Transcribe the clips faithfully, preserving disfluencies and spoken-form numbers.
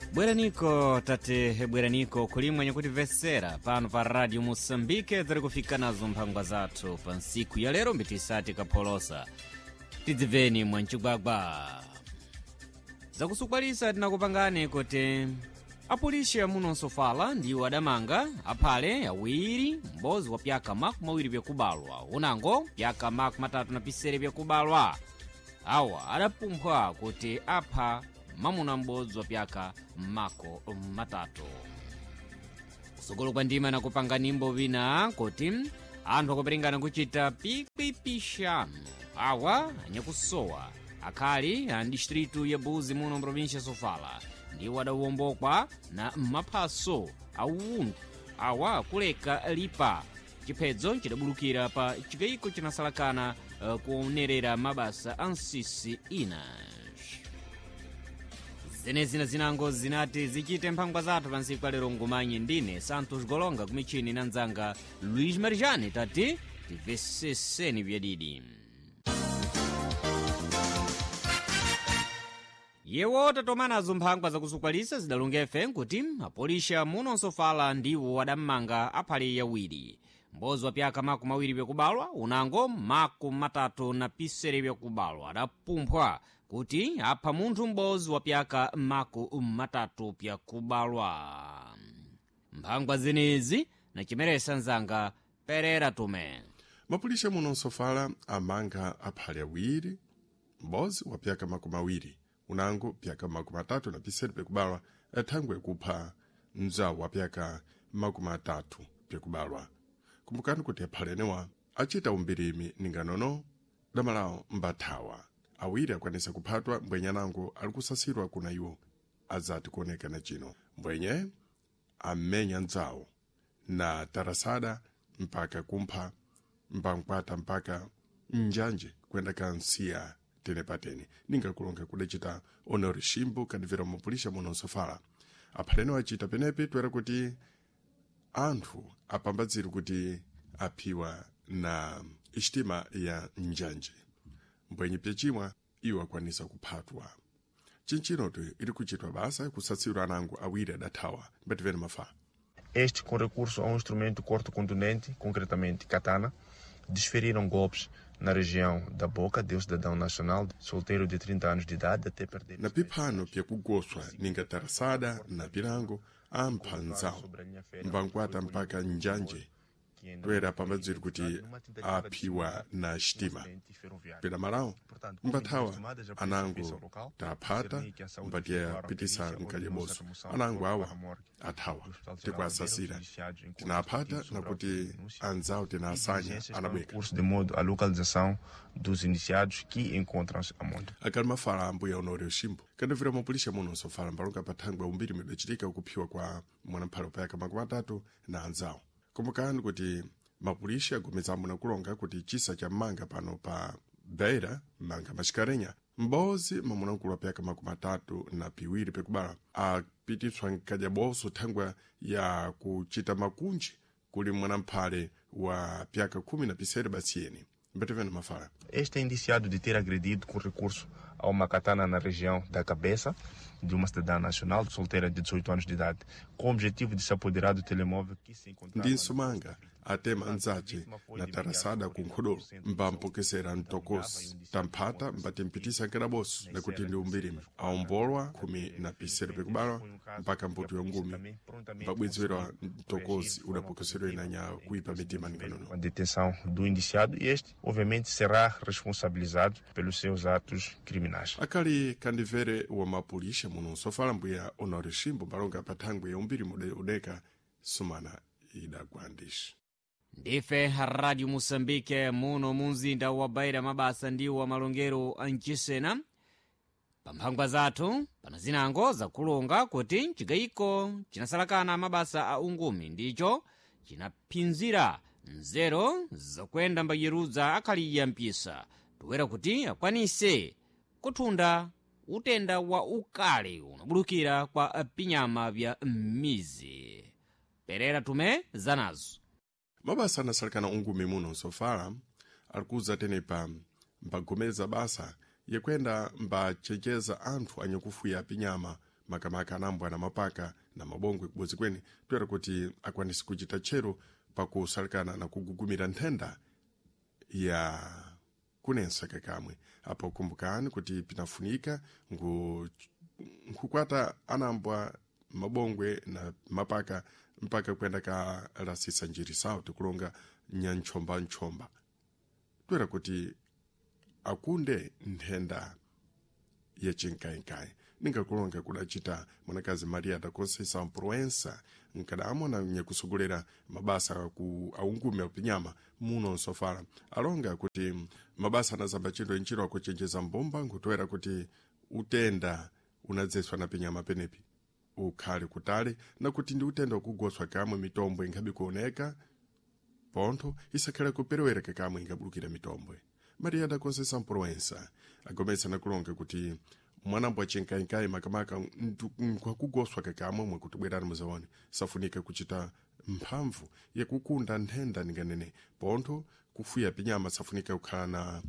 Bweraniko tate bweraniko kulimwe nyakuti vesera pano pa Radio Mosambike zari kufika nazo mphangwa zathu pa nsiku ya lero mbitisati kapholosa tidziveni mwancigwagwa zakusukwalisa tinakupangani kuti apulisha munonso fala ndiwo adamanga aphale awiri mbozi wa pyaka maku mawiri byakubalwa unango pyaka maku matatu na pisere byakubalwa awa adapumphwa kuti apha mamuna mbozi wa pyaka mako matatu kusogolo kwa ndima na kupanga nimbo vina kuti anthu akuperingana kuchita pikipishano awa anyakusowa akhali a distritu ya Buzi muno provincia Sofala ndiwo adauwombokwa na maphaso aunu awa kuleka lipa chiphedzo chidabulukira pa chikayiko chinasalakana uh, kuonerera mabasa ansisi ina zenezina zinango zinati zichite mphangwa zathu pa nsiku alero ngumanyi ndine Santos Golonga kumichini na nzanga Luis Marijani tati tiveseseni vyadidi yewo tatomanazo mphangwa zakusukwalisa zidalungefe nkuti apolisha munonso fala ndiwo adammanga aphale yawiri mbozi wa pyaka maku mawiri byakubalwa unango maku matatu na pisere byakubalwa adapumphwa kuti apha munthu mbozi wa pyaka maku matatu byakubalwa mphangwa zenezi na chimeresa nzanga Perera Tume. Mapulisha munonso fala amanga aphale awiri mbozi wa pyaka maku mawiri unango pyaka maku matatu na pisere byakubalwa athangwe kupha mzawu wa pyaka maku matatu byakubalwa. Kumbukani kuti aphalenewa achita umbirimi ninganono damalawo mbathawa awiri akwanisa kuphatwa mbwenyanango ali kusasirwa kuna iwo azati kuoneka na chino mbwenye amenya nzawo na tarasada mpaka kumpha mpankwata mpaka njanje kwenda kansiya telepateni ninga kulonga kudachita Honor Shimbu kadivira mapulisha munonso fala aphalenewa achita penepi twera kuti anthu apambadziri kuti aphiwa na ishtima ya njanje mbwenye pyachimwa iwo akwanisa kuphatwa chinchinoto ili kuchitwa basa kusatsirwa anango awiri adathawa mbativene mafala. Este com recurso a um instrumento corto contundente, concretamente katana, desferiram golpes na região da Boca de um cidadão nacional solteiro de trinta anos de idade até perder. Na piphano pyakugoswa ninga tarasada na pilango ampha nzawo mbankwata mpaka njanje twera pambadziri kuti aphiwa na shitima pela malawo mbathawa anango taphata mbatiya pitisa nkaleboso anango awa athawa tikuasasira tinaphata na kuti anzawo tinasanya anabweka de modo a localização dos iniciados que encontram-se a monte. Akali mafala ambuya Honor Shimbu kadavira mapulisha munonso fala mbalonga pathangwe umbiri midachitika kuphiwa kwa mwanamphalo payaka maku matatu na anzawo. Kumbukani kuti mapulisha agomezamo na kulonga kuti chisa cha manga pano pa Beira manga mashikarenya mbozi mamunankulo pyaka maku matatu na piwiri pekubala apititswa nkadyaboso thangwa ya kuchita makunji kuli mwanamphale wa pyaka kumi na pisere basiyeni mbativena mafala. Este é indiciado de ter agredido com recurso a uma katana na região da cabeça de uma cidadã nacional solteira de dezoito anos de idade, com o objetivo de se apoderar do telemóvel que se encontrava. Ndinsumanga atema anzace na tarasada kunkhodolo mbampokesera mtokosi tamphata mbatimpitisa nkadaboso na kuti ndi umbirimi aombolwa khumi na pisere pekubalwa mpaka mputu ya ngumi mbabwezerwa mtokosi udapokeserwa inanya kuipa mitima ninganono. A detenção do indiciado e este, obviamente, será responsabilizado pelos seus atos criminais. Akali kandivere wa mapulisha munonso fala mbuya Honor Shimbu balonga pathangwe ya umbirimi udeka sumana idagwandishi. ndife Radio Mosambike muno munzinda wa Beira mabasa ndiwo malongero anchisena pamphangwa zathu pana zinango zakulonga kuti chigayiko chinasalakana mabasa a ungumi ndicho chinaphinzira nzero zakwenda mbayeruza akhaliya mpisa toera kuti akwanise kuthunda utenda wa ukale unabulukira kwa pinyama vya mizi. Perera Tume zanazo mabasa anasalakana ungumi munonso fala alikuza tenepa mbagomeza basa yekwenda mbachecheza anthu anyakufuya pinyama makamaka anambwa na mapaka na mabongwe kubodzi kweni toera kuti akwanisi kuchita chero pakusalikana na kugugumira nthenda ya kunensa kakamwe. Apo kumbukani kuti pinafunika nkukwata anambwa mabongwe na mapaka mpaka kwenda ka rasisa njiri sawo tikulonga nyanchomba nchomba toera kuti akunde nthenda ya chinkainkai. Ningakulonga kudachita mwanakazi Maria da Conceição Proença nkadamona nyakusogolera mabasa ku aungume opinyama muno nsofala alonga kuti mabasa anazamba chindo nchiro akuchenjeza mbomba ngutoera kuti utenda unadzeswa na pinyama penepi ukhale kutale na kuti ndi utenda ukugoswa kamwe mitombo ingabi kuoneka pontho isakhale kuperewera kamwe ingabulukira mitombo. Maria da Conceição Proença agomesa na kulonga kuti mwanambo chinkainkai makamaka nkakugoswa kakamwe mwe kutibwerani muzawani safunika kuchita mphamvu ya kukunda nthenda ninganene pontho kufuya pinyama safunika kukhala na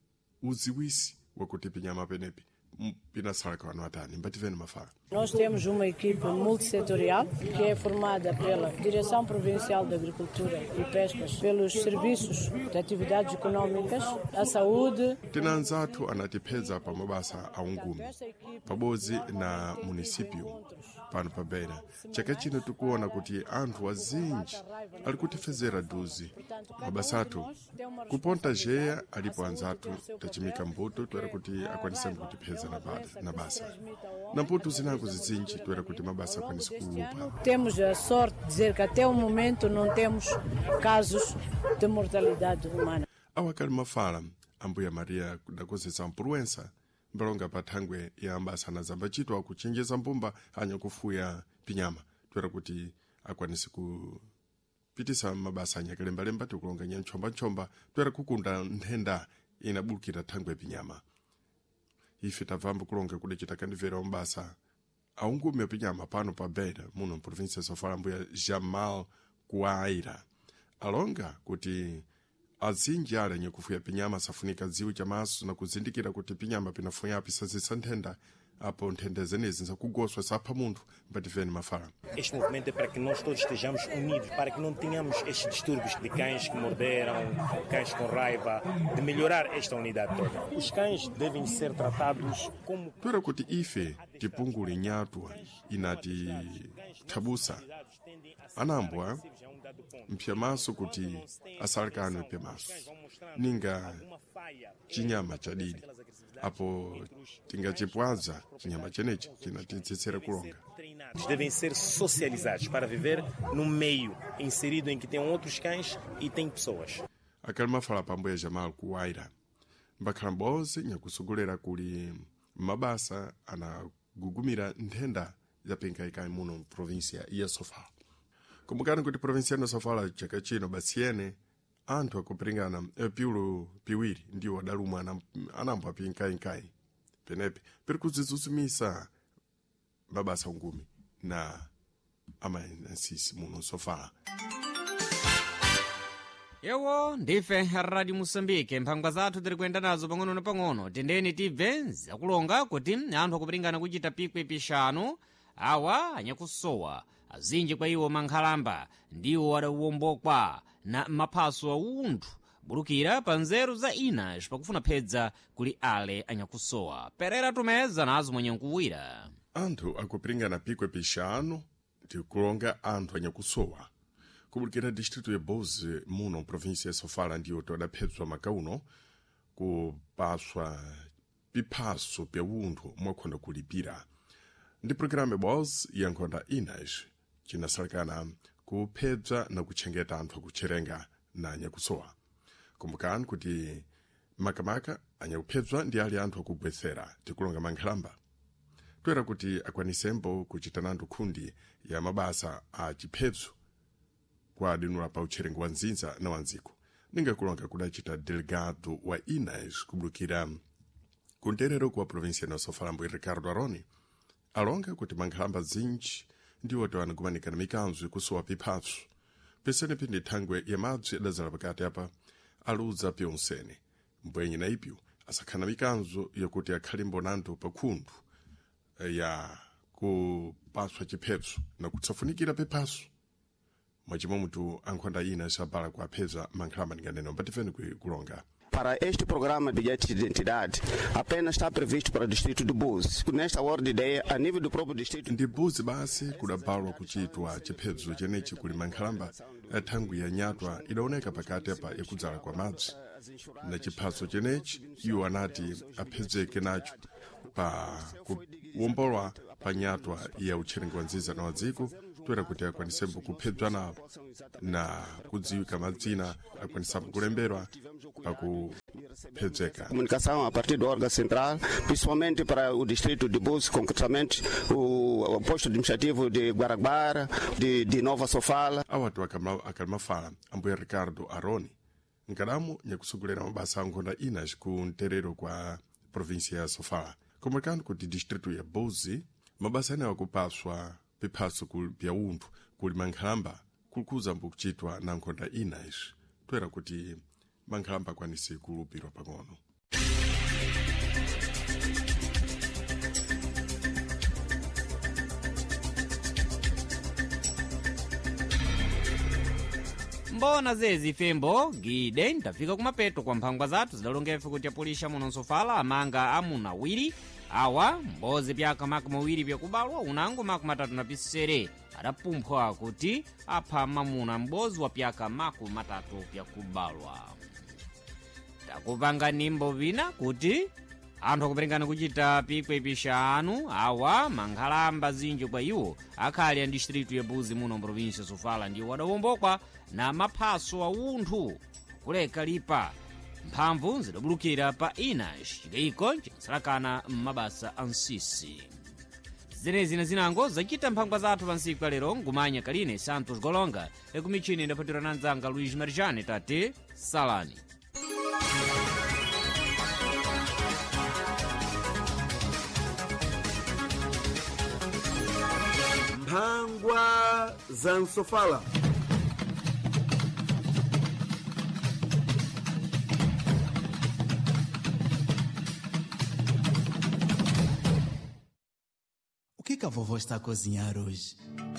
uziwisi wakuti pinyama penepi pinasalaka wanu atani mbativeni mafala. Nós temos uma equipe multissetorial que é formada pela Direção Provincial de Agricultura e Pescas, pelos serviços de atividades econômicas, a saúde. Tina anzathu anatipeza pa mabasa aungume pabodzi na município pano pa Beira. Chaka chino tikuona kuti anthu azinji ali kutifezera duzi mabasatu kuponta jeya alipo anzathu tachimika mbuto twera kuti akwanise kutipeza na basa na mbuto zinango zizinji twera kuti mabasa akwanise kulupa. Temos a sorte de dizer que até o momento não temos casos de mortalidade humana. Awakali mafala ambuya Maria da Conceição Proença mbalonga pathangwe ya ambasa na zamba chito akuchenjeza mbumba hanya kufuya pinyama twera kuti akwanise kupitisa mabasa anyakalembalemba tikulonga nyanchomba-nchomba twera kukunda nthenda inabulukira thangwe pinyama. Ife tavamba kulonga kudachita kandivera mbasa aungume pinyama pano pa Beira muno província sofala mbuya Jamal Kuaira alonga kuti azinji ale nyekufuya pinyama safunika ziwu chamaso na kuzindikira kuti pinyama pinafuya pisazisa nthenda apo nthenda zenezi nzakugoswa sapha munthu mbativeni mafala. Este movimento é para que nós todos estejamos unidos, para que não tenhamos estes distúrbios de cães que morderam, cães com raiva, de melhorar esta unidade toda. Os cães devem ser tratados como... Toera kuti ife tipungule nyatwa inati thabusa anambwa mpyamaso kuti asalikane mpyamaso ninga chinyama chadidi apo tingachipwaza chinyama chenechi chinatitsetsera kulonga. Devem ser socializados para viver num meio inserido em que tem outros cães e tem pessoas. Akalima fala pambuya Jamal Kuaira mbakhala mbonse nyakusogolera kuli mabasa anagugumira nthenda yapinkaika muno província ya Sofala. Kumbukani kuti província ya Sofala chaka chino basiyene anthu akupringana piulu piwiri ndiwo adalumwa anambwa pinkainkai penepe peri kuzizuzumisa mabasa ungumi na amainasisi muno Sofala. Yewo ndife Radio Mosambike mphangwa zathu tiri kuyenda nazo pang'ono na pang'ono tendeni tibve zakulonga kuti anthu akupringana kuchita pikwi pixanu awa anyakusowa azinji kwa iwo mankhalamba ndiwo adauwombokwa na maphaso a unthu bulukira pa nzeru za inas pakufuna phedza kuli ale anyakusowa. Perera tumeza nazo mwenye nkuwira anthu akupringana pikwi pixanu tikulonga anthu anyakusowa kubulukira distrito ya Boze muno província ya Sofala ndiwo todaphedzwa makauno kupaswa piphaso pya unthu mwakhonda kulipira ndi programa Boze ya nkhonda inas chinasalikana kuphedza na kuchengeta anthu akucherenga na anyakusowa. Kumbukani kuti makamaka anyakuphedzwa ndi ali anthu akugwetsera tikulonga mankhalamba toera kuti akwanisembo kuchita nandu khundi ya mabasa a chiphedzo kwa adinula pa ucherengo wa nzinza na wanziko. Ningakulonga kudachita delegado wa inas kubulukira kunterero kwa província ya Sofala mbuya Ricardo Aroni alonga kuti mankhalamba zinji ndiwo toanagumanika na mikanzo ikusowa piphaso pesene pindi thangwe ya madzi adazala pakati apa aluza pyonsene mbwenye na ipyo asakhana mikanzo yakuti akhale mbonanto pakhundu ya kupaswa chiphedzo na kutsafunikira pephaso mwachimwe mutu ankhonda ina sabala kuapheza mankhulamba ndinganena patifeni kulonga. Para este programa de direitos de identidade, apenas está previsto para o distrito de Buzi. Nesta ordem de ideia, a nível do próprio distrito ndi Buzi basi kudabalwa kuchitwa chiphedzo chenechi kuli mankhulamba thangwi ya nyatwa idaoneka pakati apa ikudzala kwa madzi na chiphaso chenechi iwo anati aphedzeke nacho pa kuwombolwa pa nyatwa ya utcherengo wa nziza na wadziko toera kuti akwanisembo kuphedzwa napo na kudziwika madzina akwanisambo kulemberwa pa kuphedzeka. Comunicação a partir do órgão central, principalmente para o distrito de Buzi, concretamente o, o posto administrativo de Guaraguara, de, de Nova Sofala. Awatu akalimafala ambuya Ricardo Aroni nkadamu nyakusugulera mabasa ankhonda inas ku nterero kwa província ya Sofala. Komulikani kuti distrito ya Buzi mabasa ane akupaswa piphaso pya unthu kuli mankhulamba kulikuza mbukuchitwa na nkhonda inas toera kuti mankhulamba akwanise kulupirwa pang'ono. mbona zezi fembo gide ntafika kumapeto kwa mphangwa zathu zidalongefe kuti apulisha muno Sofala amanga amuna awiri awa mbozi pyaka makumi awiri pyakubalwa unango makumi matatu na pisere adapumphwa kuti apha mamuna mbozi wa pyaka makumi matatu pyakubalwa. takupanga nimbo vina kuti anthu akuperengana kuchita pikwe pixanu awa mankhalamba zinji kwa iwo akhali a distritu ya Buzi muno mprovinsia Sofala ndiwo adawombokwa na maphaso a unthu kuleka lipa mphamvu zidabulukira pa inas chikayiko chikusalakana m'mabasa a nsisi. zenezi na zinango zacita mphangwa zathu pa nsiku alero ngumanya kaline Santos Golonga ekumichini idaphatira na nzanga Luiz Marijane tate salani. Mphangwa za Nsofala. O que que a vovó está a cozinhar hoje?